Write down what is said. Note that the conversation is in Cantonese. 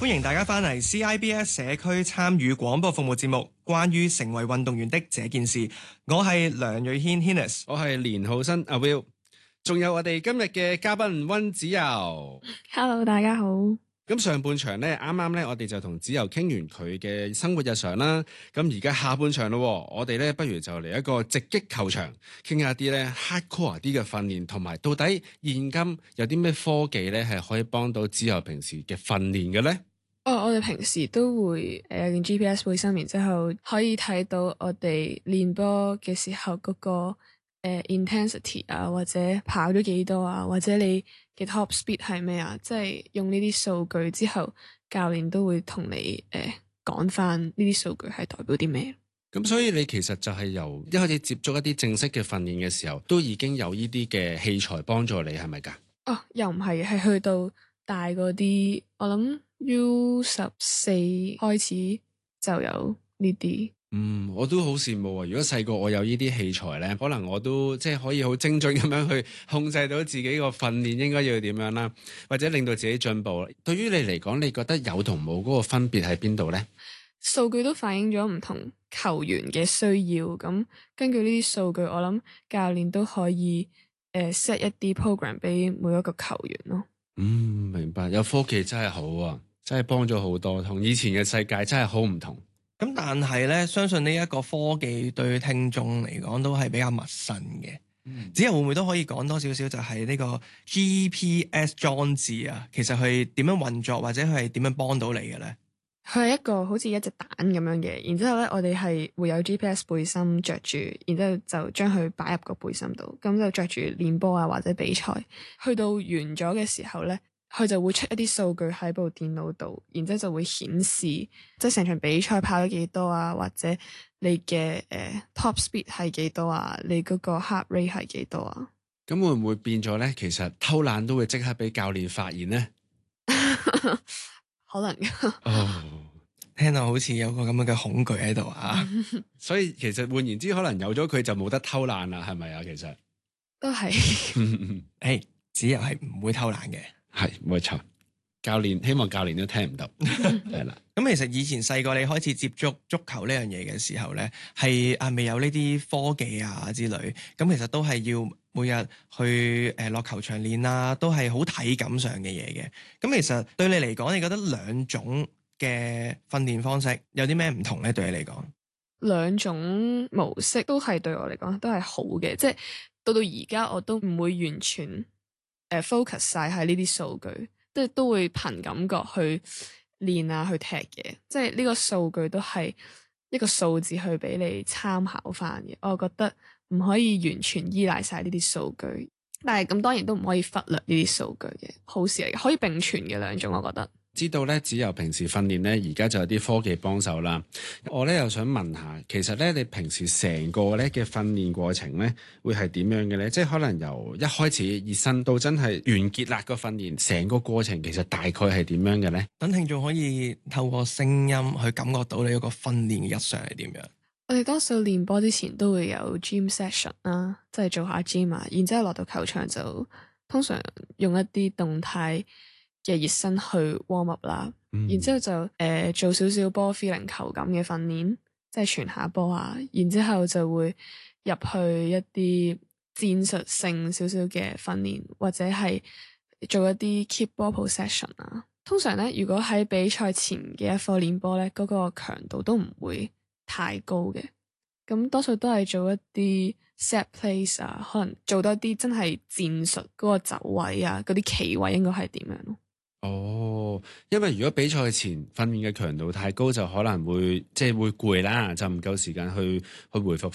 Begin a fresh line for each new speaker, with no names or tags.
歡迎大家返嚟 CIBS 社區參與廣播服務節目，關於成為運動員的這件事。我係梁瑞軒 Hinnis，
我係連浩新阿 Will， 仲有我哋今日嘅嘉賓溫子柔。
Hello， 大家好。
咁上半場咧，啱啱咧，我哋就同子柔傾完佢嘅生活日常啦。咁而家下半場咯，我哋咧不如就嚟一個直擊球場，傾下啲咧 hardcore 啲嘅訓練，同埋到底現今有啲咩科技咧係可以幫到子柔平時嘅訓練嘅咧？
我哋平時都會有件 GPS 背心，然之後可以睇到我哋練波嘅時候嗰個intensity 啊，或者跑咗幾多啊，或者你嘅 top speed 係咩啊？即係用呢啲數據之後，教練都會同你講翻呢啲數據係代表啲咩。
咁所以你其實就係由一開始接觸一啲正式嘅訓練嘅時候，都已經有呢啲嘅器材幫助你，係咪㗎？
又唔係，係去到大嗰啲，我諗 U14 開始就有呢啲。
我都好羨慕啊！如果細個我有呢啲器材咧，可能我都即係可以好精準咁樣去控制到自己個訓練應該要點樣啦，或者令到自己進步。對於你嚟講，你覺得有同冇嗰個分別喺邊度咧？
數據都反映咗唔同球員嘅需要，咁根據呢啲數據，我諗教練都可以set 一啲 program 俾每一個球員咯。
明白。有科技真係好啊，真係幫咗好多，同以前嘅世界真係好唔同。
咁但係咧，相信呢一個科技對聽眾嚟講都係比較陌生嘅。子柔會唔會都可以講多少少，就係呢個 GPS 裝置啊？其實佢點樣運作，或者佢係點樣幫到你嘅咧？
佢係一個好似一隻蛋咁樣嘅，然之後咧，我哋係會有 GPS 背心着住，然之後就將佢擺入個背心度，咁就着住練波啊或者比賽。去到完咗嘅時候咧，佢就會出一啲數據喺部電腦度，然之後就會顯示即係成場比賽跑咗幾多啊，或者你嘅top speed 係幾多啊，你嗰個 heart rate 係幾多啊。
咁會唔會變咗咧？其實偷懶都會即刻俾教練發現咧？
可能
聽到好似有個咁樣嘅恐懼喺度啊。
所以其實換言之，可能有咗佢就冇得偷懶啦，係咪啊？其實
都係。
子柔係唔會偷懶嘅。
係冇錯，教練希望教練都聽唔到，係啦。
咁其實以前細個你開始接觸足球呢樣嘢嘅時候咧，係未有呢啲科技啊之類，咁其實都係要每日去落球場練啦，都係好體感上嘅嘢嘅。咁其實對你嚟講，你覺得兩種嘅訓練方式有啲咩唔同咧？對你嚟講，兩
種模式都係對我嚟講都係好嘅，即係到而家我都唔會完全focus 晒喺呢啲數據，即係都會憑感覺去練啊，去踢嘅。即係呢個數據都係一個數字去俾你參考翻嘅。我覺得唔可以完全依賴晒呢啲數據，但係咁當然都唔可以忽略呢啲數據嘅，好事嚟嘅，可以並存嘅兩種，我覺得。
知道咧，子柔平時訓練咧，而家就有啲科技幫手啦。我咧又想問下，其實咧你平時成個咧嘅訓練過程咧，會係點樣嘅咧？即係可能由一開始熱身到真係完結啦個訓練，成個過程其實大概係點樣嘅咧？
等聽眾可以透過聲音去感覺到你嗰個訓練嘅日常係點樣？
我哋多數練波之前都會有 gym session 啦，即係做下 gym 啊，然之後落到球場就通常用一啲動態嘅熱身去 warm up 啦，然之後就做少少波 feeling 球感嘅訓練，即係傳下波啊，然之後就會入去一啲戰術性少少嘅訓練，或者係做一啲 keep ball possession 啊。通常咧，如果喺比賽前嘅一課練波咧，嗰個強度都唔會太高嘅，咁多數都係做一啲 set plays 啊，可能做多啲真係戰術嗰個走位啊，嗰啲企位應該係點樣咯？
因為如果比賽前訓練嘅強度太高，就可能會即係會攰啦，就唔夠時間去回復